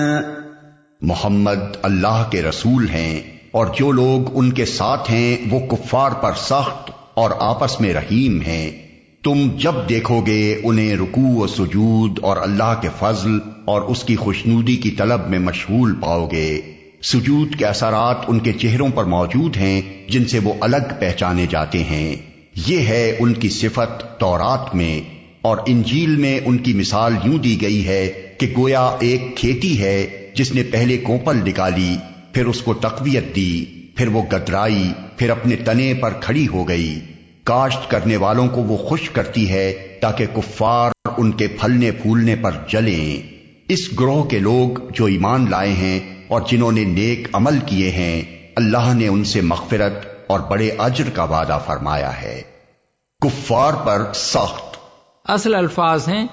محمد اللہ کے رسول ہیں اور جو لوگ ان کے ساتھ ہیں وہ کفار پر سخت اور آپس میں رحیم ہیں۔ تم جب دیکھو گے انہیں رکوع و سجود اور اللہ کے فضل اور اس کی خوشنودی کی طلب میں مشغول پاؤ گے۔ سجود کے اثرات ان کے چہروں پر موجود ہیں جن سے وہ الگ پہچانے جاتے ہیں۔ یہ ہے ان کی صفت تورات میں، اور انجیل میں ان کی مثال یوں دی گئی ہے کہ گویا ایک کھیتی ہے جس نے پہلے کوپل نکالی، پھر اس کو تقویت دی، پھر وہ گدرائی، پھر اپنے تنے پر کھڑی ہو گئی۔ کاشت کرنے والوں کو وہ خوش کرتی ہے تاکہ کفار ان کے پھلنے پھولنے پر جلیں۔ اس گروہ کے لوگ جو ایمان لائے ہیں اور جنہوں نے نیک عمل کیے ہیں، اللہ نے ان سے مغفرت اور بڑے اجر کا وعدہ فرمایا ہے۔ کفار پر سخت اصل الفاظ ہیں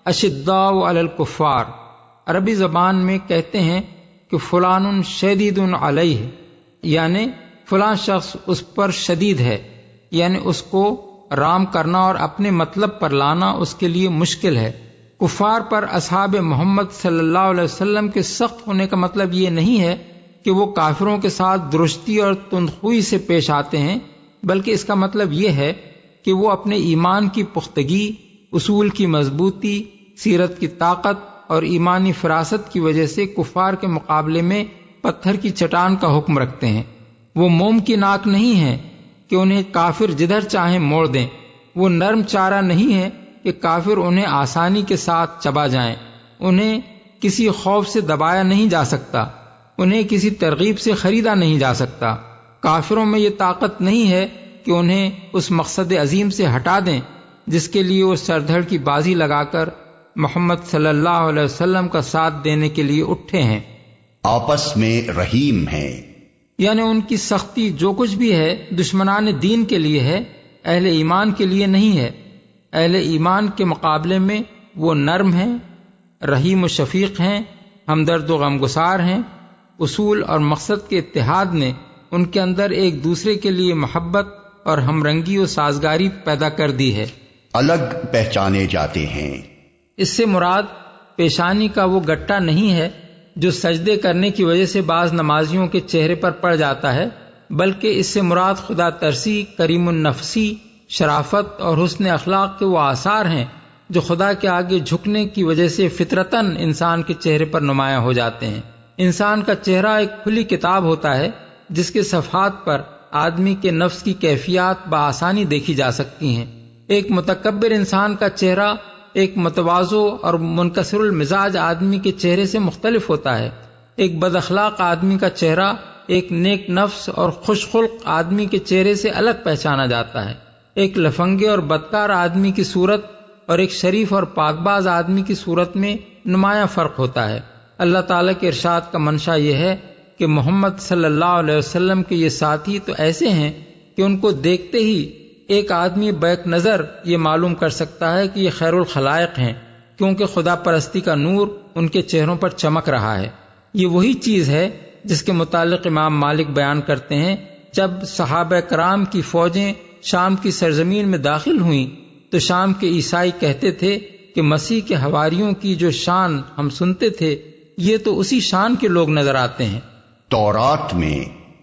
اشداء علی الکفار۔ عربی زبان میں کہتے ہیں کہ فلان شدید علیہ، یعنی فلاں شخص اس پر شدید ہے، یعنی اس کو رام کرنا اور اپنے مطلب پر لانا اس کے لیے مشکل ہے۔ کفار پر اصحاب محمد صلی اللہ علیہ وسلم کے سخت ہونے کا مطلب یہ نہیں ہے کہ وہ کافروں کے ساتھ درستی اور تندخوئی سے پیش آتے ہیں، بلکہ اس کا مطلب یہ ہے کہ وہ اپنے ایمان کی پختگی، اصول کی مضبوطی، سیرت کی طاقت اور ایمانی فراست کی وجہ سے کفار کے مقابلے میں پتھر کی چٹان کا حکم رکھتے ہیں۔ وہ موم کی ناک نہیں ہیں کہ انہیں کافر جدھر چاہیں موڑ دیں۔ وہ نرم چارہ نہیں ہے کہ کافر انہیں آسانی کے ساتھ چبا جائیں۔ انہیں کسی خوف سے دبایا نہیں جا سکتا، انہیں کسی ترغیب سے خریدا نہیں جا سکتا۔ کافروں میں یہ طاقت نہیں ہے کہ انہیں اس مقصد عظیم سے ہٹا دیں جس کے لیے وہ سردھڑ کی بازی لگا کر محمد صلی اللہ علیہ وسلم کا ساتھ دینے کے لیے اٹھے ہیں۔ آپس میں رحیم ہیں، یعنی ان کی سختی جو کچھ بھی ہے دشمنان دین کے لیے ہے، اہل ایمان کے لیے نہیں ہے۔ اہل ایمان کے مقابلے میں وہ نرم ہیں، رحیم و شفیق ہیں، ہمدرد و غمگسار ہیں۔ اصول اور مقصد کے اتحاد نے ان کے اندر ایک دوسرے کے لیے محبت اور ہمرنگی و سازگاری پیدا کر دی ہے۔ الگ پہچانے جاتے ہیں۔ اس سے مراد پیشانی کا وہ گٹا نہیں ہے جو سجدے کرنے کی وجہ سے بعض نمازیوں کے چہرے پر پڑ جاتا ہے، بلکہ اس سے مراد خدا ترسی، کریم النفسی، شرافت اور حسن اخلاق کے وہ آثار ہیں جو خدا کے آگے جھکنے کی وجہ سے فطرتاً انسان کے چہرے پر نمایاں ہو جاتے ہیں۔ انسان کا چہرہ ایک کھلی کتاب ہوتا ہے جس کے صفحات پر آدمی کے نفس کی کیفیات بآسانی دیکھی جا سکتی ہیں۔ ایک متکبر انسان کا چہرہ ایک متواضع اور منکسر المزاج آدمی کے چہرے سے مختلف ہوتا ہے۔ ایک بد اخلاق آدمی کا چہرہ ایک نیک نفس اور خوش خلق آدمی کے چہرے سے الگ پہچانا جاتا ہے۔ ایک لفنگے اور بدکار آدمی کی صورت اور ایک شریف اور پاکباز آدمی کی صورت میں نمایاں فرق ہوتا ہے۔ اللہ تعالیٰ کے ارشاد کا منشا یہ ہے کہ محمد صلی اللہ علیہ وسلم کے یہ ساتھی تو ایسے ہیں کہ ان کو دیکھتے ہی ایک آدمی بیک نظر یہ معلوم کر سکتا ہے کہ یہ خیر الخلائق ہیں، کیونکہ خدا پرستی کا نور ان کے چہروں پر چمک رہا ہے۔ یہ وہی چیز ہے جس کے متعلق امام مالک بیان کرتے ہیں، جب صحابہ کرام کی فوجیں شام کی سرزمین میں داخل ہوئیں تو شام کے عیسائی کہتے تھے کہ مسیح کے حواریوں کی جو شان ہم سنتے تھے یہ تو اسی شان کے لوگ نظر آتے ہیں۔ تورات میں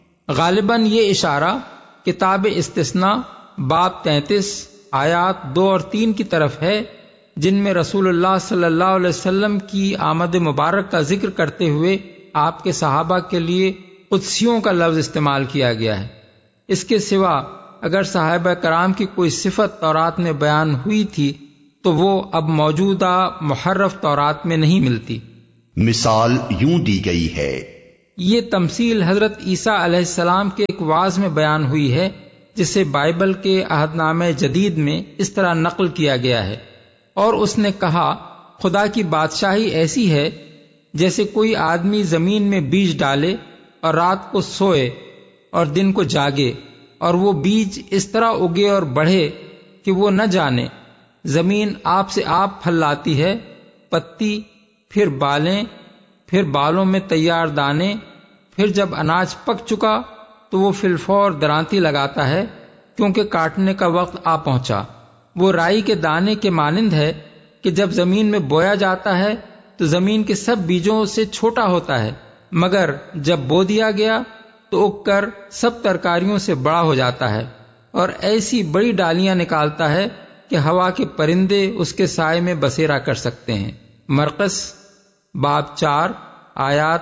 غالباً یہ اشارہ کتاب استثناء باب 33 آیات 2 اور 3 کی طرف ہے، جن میں رسول اللہ صلی اللہ علیہ وسلم کی آمد مبارک کا ذکر کرتے ہوئے آپ کے صحابہ کے لیے قدسیوں کا لفظ استعمال کیا گیا ہے۔ اس کے سوا اگر صحابہ کرام کی کوئی صفت تورات میں بیان ہوئی تھی تو وہ اب موجودہ محرف تورات میں نہیں ملتی۔ مثال یوں دی گئی ہے۔ یہ تمثیل حضرت عیسیٰ علیہ السلام کے ایک وعظ میں بیان ہوئی ہے جسے بائبل کے عہد نامہ جدید میں اس طرح نقل کیا گیا ہے، اور اس نے کہا خدا کی بادشاہی ایسی ہے جیسے کوئی آدمی زمین میں بیج ڈالے اور رات کو سوئے اور دن کو جاگے، اور وہ بیج اس طرح اگے اور بڑھے کہ وہ نہ جانے۔ زمین آپ سے آپ پھل لاتی ہے، پتی، پھر بالیں، پھر بالوں میں تیار دانے، پھر جب اناج پک چکا تو وہ فی الفور درانتی لگاتا ہے کیونکہ کاٹنے کا وقت آ پہنچا۔ وہ رائی کے دانے کے مانند ہے کہ جب زمین میں بویا جاتا ہے تو زمین کے سب بیجوں سے چھوٹا ہوتا ہے، مگر جب بو دیا گیا تو اگ کر سب ترکاریوں سے بڑا ہو جاتا ہے، اور ایسی بڑی ڈالیاں نکالتا ہے کہ ہوا کے پرندے اس کے سائے میں بسیرا کر سکتے ہیں۔ مرقس باب 4 آیات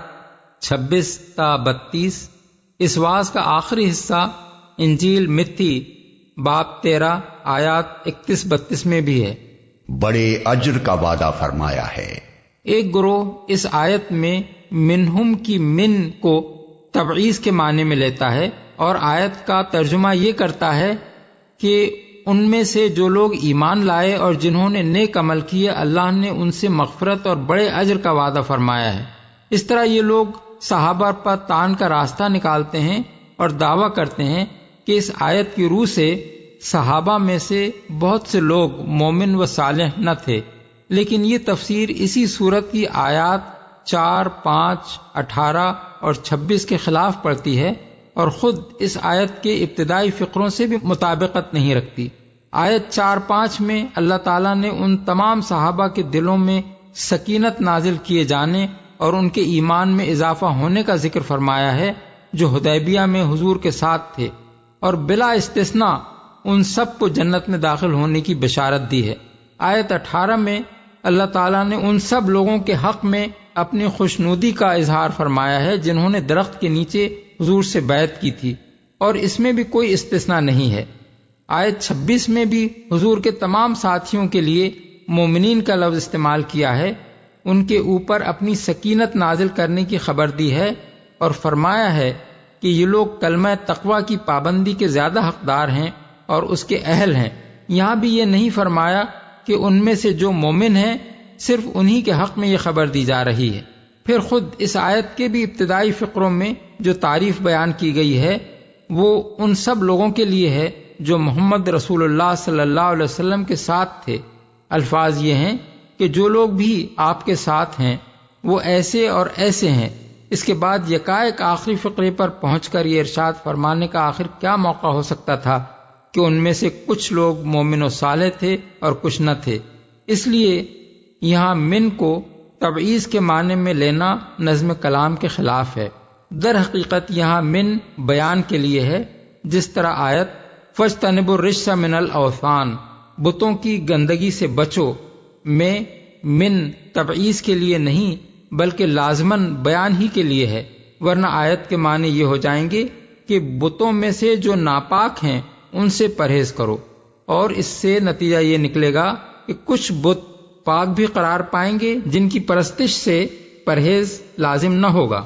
26 تا 32۔ اس واعظ کا آخری حصہ انجیل متی باب 13 آیات 31-32 میں بھی ہے۔ بڑے اجر کا وعدہ فرمایا ہے۔ ایک گروہ اس آیت میں منہم کی من کو تبعیض کے معنی میں لیتا ہے اور آیت کا ترجمہ یہ کرتا ہے کہ ان میں سے جو لوگ ایمان لائے اور جنہوں نے نیک عمل کیے، اللہ نے ان سے مغفرت اور بڑے اجر کا وعدہ فرمایا ہے۔ اس طرح یہ لوگ صحابہ پر طعن کا راستہ نکالتے ہیں اور دعویٰ کرتے ہیں کہ اس آیت کی روح سے صحابہ میں سے بہت سے لوگ مومن و صالح نہ تھے، لیکن یہ تفسیر اسی صورت کی آیات 4، 5، 18 اور 26 کے خلاف پڑتی ہے اور خود اس آیت کے ابتدائی فقروں سے بھی مطابقت نہیں رکھتی۔ آیت 4-5 میں اللہ تعالیٰ نے ان تمام صحابہ کے دلوں میں سکینت نازل کیے جانے اور ان کے ایمان میں اضافہ ہونے کا ذکر فرمایا ہے جو حدیبیہ میں حضور کے ساتھ تھے، اور بلا استثناء ان سب کو جنت میں داخل ہونے کی بشارت دی ہے۔ آیت 18 میں اللہ تعالیٰ نے ان سب لوگوں کے حق میں اپنی خوشنودی کا اظہار فرمایا ہے جنہوں نے درخت کے نیچے حضور سے بیعت کی تھی، اور اس میں بھی کوئی استثناء نہیں ہے۔ آیت 26 میں بھی حضور کے تمام ساتھیوں کے لیے مومنین کا لفظ استعمال کیا ہے، ان کے اوپر اپنی سکینت نازل کرنے کی خبر دی ہے اور فرمایا ہے کہ یہ لوگ کلمہ تقوی کی پابندی کے زیادہ حقدار ہیں اور اس کے اہل ہیں۔ یہاں بھی یہ نہیں فرمایا کہ ان میں سے جو مومن ہیں صرف انہی کے حق میں یہ خبر دی جا رہی ہے۔ پھر خود اس آیت کے بھی ابتدائی فقروں میں جو تعریف بیان کی گئی ہے وہ ان سب لوگوں کے لیے ہے جو محمد رسول اللہ صلی اللہ علیہ وسلم کے ساتھ تھے۔ الفاظ یہ ہیں کہ جو لوگ بھی آپ کے ساتھ ہیں وہ ایسے اور ایسے ہیں۔ اس کے بعد یکایک آخری فقرے پر پہنچ کر یہ ارشاد فرمانے کا آخر کیا موقع ہو سکتا تھا کہ ان میں سے کچھ لوگ مومن و صالح تھے اور کچھ نہ تھے۔ اس لیے یہاں من کو تبعیض کے معنی میں لینا نظم کلام کے خلاف ہے۔ در حقیقت یہاں من بیان کے لیے ہے، جس طرح آیت فَاجْتَنِبُوا الرِّجْسَ مِنَ الْأَوْثَانِ بتوں کی گندگی سے بچو میں من تبعیض کے لیے نہیں بلکہ لازماً بیان ہی کے لیے ہے، ورنہ آیت کے معنی یہ ہو جائیں گے کہ بتوں میں سے جو ناپاک ہیں ان سے پرہیز کرو، اور اس سے نتیجہ یہ نکلے گا کہ کچھ بت پاک بھی قرار پائیں گے جن کی پرستش سے پرہیز لازم نہ ہوگا۔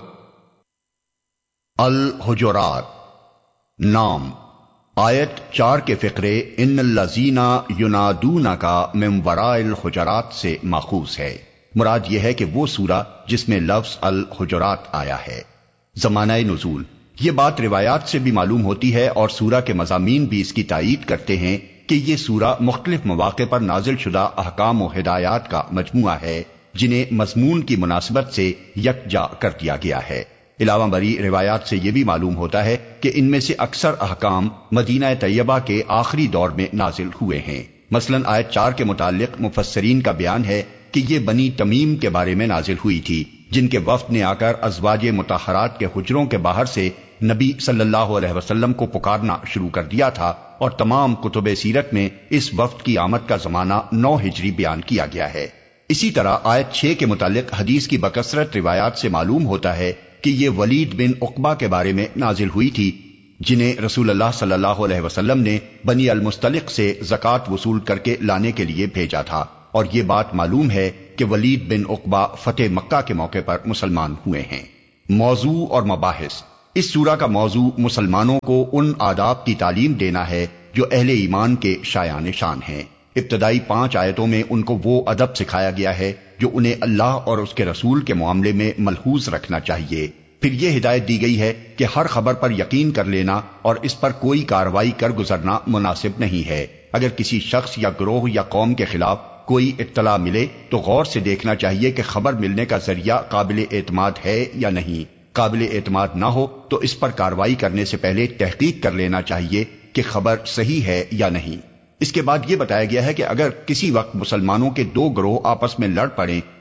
الحجرات نام آیت 4 کے فقرے ان الذین ینادونک من وراء الحجرات سے ماخوذ ہے۔ مراد یہ ہے کہ وہ سورہ جس میں لفظ الحجرات آیا ہے۔ زمانہ نزول یہ بات روایات سے بھی معلوم ہوتی ہے اور سورہ کے مضامین بھی اس کی تائید کرتے ہیں کہ یہ سورہ مختلف مواقع پر نازل شدہ احکام و ہدایات کا مجموعہ ہے جنہیں مضمون کی مناسبت سے یکجا کر دیا گیا ہے۔ علاوہ بری روایات سے یہ بھی معلوم ہوتا ہے کہ ان میں سے اکثر احکام مدینہ طیبہ کے آخری دور میں نازل ہوئے ہیں۔ مثلا آیت 4 کے متعلق مفسرین کا بیان ہے کہ یہ بنی تمیم کے بارے میں نازل ہوئی تھی، جن کے وفد نے آ کر ازواج مطہرات کے حجروں کے باہر سے نبی صلی اللہ علیہ وسلم کو پکارنا شروع کر دیا تھا، اور تمام کتب سیرت میں اس وفد کی آمد کا زمانہ 9 ہجری بیان کیا گیا ہے۔ اسی طرح آیت 6 کے متعلق حدیث کی بکثرت روایات سے معلوم ہوتا ہے کہ یہ ولید بن عقبہ کے بارے میں نازل ہوئی تھی، جنہیں رسول اللہ صلی اللہ علیہ وسلم نے بنی المستلق سے زکوٰۃ وصول کر کے لانے کے لیے بھیجا تھا، اور یہ بات معلوم ہے کہ ولید بن عقبہ فتح مکہ کے موقع پر مسلمان ہوئے ہیں۔ موضوع اور مباحث اس سورہ کا موضوع مسلمانوں کو ان آداب کی تعلیم دینا ہے جو اہل ایمان کے شایان شان ہیں۔ ابتدائی 5 آیتوں میں ان کو وہ ادب سکھایا گیا ہے جو انہیں اللہ اور اس کے رسول کے معاملے میں ملحوظ رکھنا چاہیے۔ پھر یہ ہدایت دی گئی ہے کہ ہر خبر پر یقین کر لینا اور اس پر کوئی کارروائی کر گزرنا مناسب نہیں ہے۔ اگر کسی شخص یا گروہ یا قوم کے خلاف کوئی اطلاع ملے تو غور سے دیکھنا چاہیے کہ خبر ملنے کا ذریعہ قابل اعتماد ہے یا نہیں۔ قابل اعتماد نہ ہو تو اس پر کارروائی کرنے سے پہلے تحقیق کر لینا چاہیے کہ خبر صحیح ہے یا نہیں۔ اس کے بعد یہ بتایا گیا ہے کہ اگر کسی وقت مسلمانوں کے 2 گروہ آپس میں لڑ پڑیں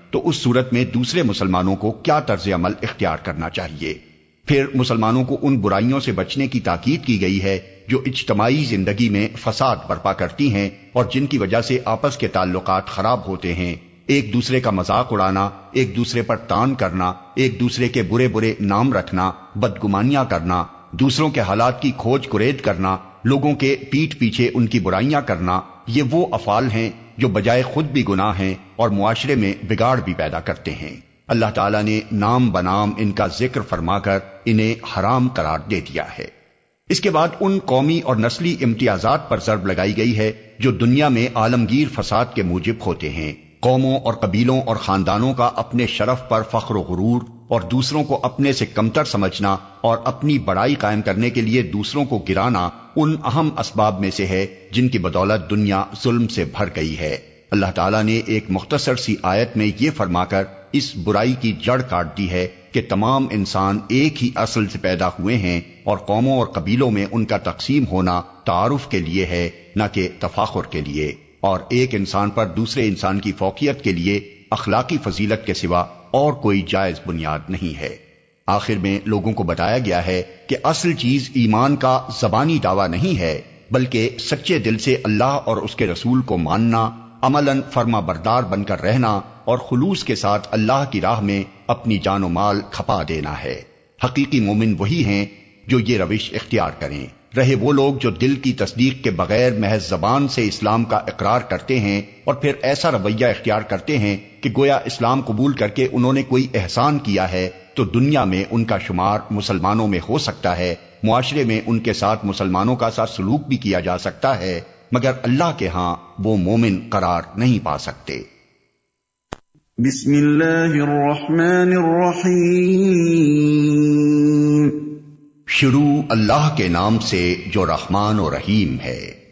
تو اس صورت میں دوسرے مسلمانوں کو کیا طرز عمل اختیار کرنا چاہیے؟ پھر مسلمانوں کو ان برائیوں سے بچنے کی تاکید کی گئی ہے جو اجتماعی زندگی میں فساد برپا کرتی ہیں اور جن کی وجہ سے آپس کے تعلقات خراب ہوتے ہیں، ایک دوسرے کا مذاق اڑانا، ایک دوسرے پر تان کرنا، ایک دوسرے کے برے برے نام رکھنا، بدگمانیاں کرنا، دوسروں کے حالات کی کھوج کرید کرنا، لوگوں کے پیٹھ پیچھے ان کی برائیاں کرنا، یہ وہ افعال ہیں جو بجائے خود بھی گناہ ہیں اور معاشرے میں بگاڑ بھی پیدا کرتے ہیں۔ اللہ تعالیٰ نے نام بنام ان کا ذکر فرما کر انہیں حرام قرار دے دیا ہے۔ اس کے بعد ان قومی اور نسلی امتیازات پر ضرب لگائی گئی ہے جو دنیا میں عالمگیر فساد کے موجب ہوتے ہیں۔ قوموں اور قبیلوں اور خاندانوں کا اپنے شرف پر فخر و غرور اور دوسروں کو اپنے سے کمتر سمجھنا اور اپنی بڑائی قائم کرنے کے لیے دوسروں کو گرانا ان اہم اسباب میں سے ہے جن کی بدولت دنیا ظلم سے بھر گئی ہے۔ اللہ تعالیٰ نے ایک مختصر سی آیت میں یہ فرما کر اس برائی کی جڑ کاٹ دی ہے کہ تمام انسان ایک ہی اصل سے پیدا ہوئے ہیں اور قوموں اور قبیلوں میں ان کا تقسیم ہونا تعارف کے لیے ہے نہ کہ تفاخر کے لیے، اور ایک انسان پر دوسرے انسان کی فوقیت کے لیے اخلاقی فضیلت کے سوا اور کوئی جائز بنیاد نہیں ہے۔ آخر میں لوگوں کو بتایا گیا ہے کہ اصل چیز ایمان کا زبانی دعویٰ نہیں ہے بلکہ سچے دل سے اللہ اور اس کے رسول کو ماننا، عملاً فرما بردار بن کر رہنا اور خلوص کے ساتھ اللہ کی راہ میں اپنی جان و مال کھپا دینا ہے۔ حقیقی مومن وہی ہیں جو یہ روش اختیار کریں، رہے وہ لوگ جو دل کی تصدیق کے بغیر محض زبان سے اسلام کا اقرار کرتے ہیں اور پھر ایسا رویہ اختیار کرتے ہیں کہ گویا اسلام قبول کر کے انہوں نے کوئی احسان کیا ہے تو دنیا میں ان کا شمار مسلمانوں میں ہو سکتا ہے، معاشرے میں ان کے ساتھ مسلمانوں کا سا سلوک بھی کیا جا سکتا ہے، مگر اللہ کے ہاں وہ مومن قرار نہیں پا سکتے۔ بسم اللہ الرحمن الرحیم۔ شروع اللہ کے نام سے جو رحمان و رحیم ہے۔